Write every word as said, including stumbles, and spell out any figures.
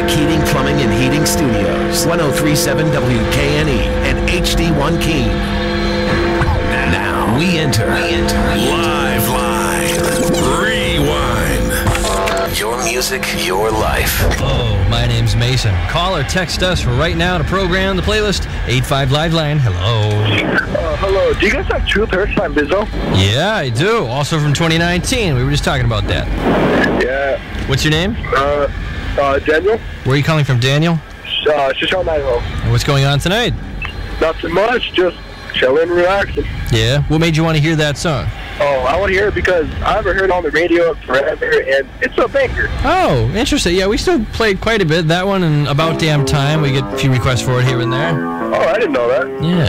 Electric Heating, Plumbing, and Heating Studios. one oh three point seven W K N E and H D one Keene. Now we enter, we enter Live Line Rewind. Your music, your life. Hello, my name's Mason. Call or text us right now to program the playlist. eight five Live Line. Hello. Uh, hello. Do you guys have Truth Hurts by Bizzo? Yeah, I do. Also from twenty nineteen. We were just talking about that. Yeah. What's your name? Uh, uh, Daniel. Where are you calling from, Daniel? Uh, Shoshone, Idaho. And what's going on tonight? Nothing much. Just chilling, relaxing. Yeah. What made you want to hear that song? Oh, I want to hear it because I haven't heard it on the radio forever, and it's a banger. Oh, interesting. Yeah, we still play quite a bit. That one and About Damn Time. We get a few requests for it here and there. Oh, I didn't know that. Yeah.